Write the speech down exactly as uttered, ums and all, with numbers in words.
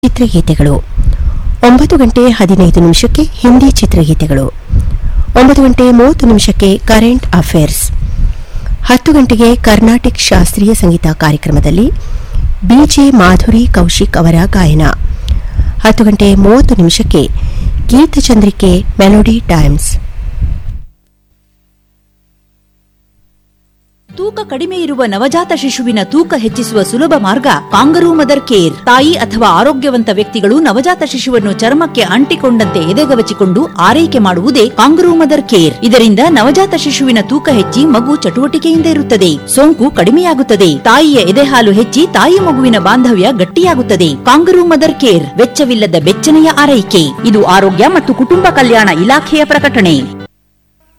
ಚಿತ್ರಗೀತೆಗಳು ಒಂಬತ್ತು ಗಂಟೆ ಹದಿನೈದು ನಿಮಿಷಕ್ಕೆ ಹಿಂದಿ ಚಿತ್ರಗೀತೆಗಳು, ಒಂಬತ್ತು ಗಂಟೆ ಮೂವತ್ತು ನಿಮಿಷಕ್ಕೆ ಕರೆಂಟ್ ಅಫೇರ್ಸ್, ಹತ್ತು ಗಂಟೆಗೆ ಕರ್ನಾಟಿಕ್ ಶಾಸ್ತ್ರೀಯ ಸಂಗೀತ ಕಾರ್ಯಕ್ರಮದಲ್ಲಿ ಬಿಜೆ ಮಾಧುರಿ ಕೌಶಿಕ್ ಅವರ ಗಾಯನ, ಹತ್ತು ಗಂಟೆ ಮೂವತ್ತು ನಿಮಿಷಕ್ಕೆ ಗೀತಚಂದ್ರಿಕೆ ಮೆಲೋಡಿ ಟೈಮ್ಸ್. ತೂಕ ಕಡಿಮೆ ಇರುವ ನವಜಾತ ಶಿಶುವಿನ ತೂಕ ಹೆಚ್ಚಿಸುವ ಸುಲಭ ಮಾರ್ಗ ಕಾಂಗರೂ ಮದರ್ ಕೇರ್. ತಾಯಿ ಅಥವಾ ಆರೋಗ್ಯವಂತ ವ್ಯಕ್ತಿಗಳು ನವಜಾತ ಶಿಶುವನ್ನು ಚರ್ಮಕ್ಕೆ ಅಂಟಿಕೊಂಡಂತೆ ಎದೆಗವಚಿಕೊಂಡು ಆರೈಕೆ ಮಾಡುವುದೇ ಕಾಂಗರೂ ಮದರ್ ಕೇರ್. ಇದರಿಂದ ನವಜಾತ ಶಿಶುವಿನ ತೂಕ ಹೆಚ್ಚಿ ಮಗು ಚಟುವಟಿಕೆಯಿಂದ ಇರುತ್ತದೆ, ಸೋಂಕು ಕಡಿಮೆಯಾಗುತ್ತದೆ, ತಾಯಿಯ ಎದೆಹಾಲು ಹೆಚ್ಚಿ ತಾಯಿ ಮಗುವಿನ ಬಾಂಧವ್ಯ ಗಟ್ಟಿಯಾಗುತ್ತದೆ. ಕಾಂಗರೂ ಮದರ್ ಕೇರ್ ವೆಚ್ಚವಿಲ್ಲದ ಬೆಚ್ಚನೆಯ ಆರೈಕೆ. ಇದು ಆರೋಗ್ಯ ಮತ್ತು ಕುಟುಂಬ ಕಲ್ಯಾಣ ಇಲಾಖೆಯ ಪ್ರಕಟಣೆ.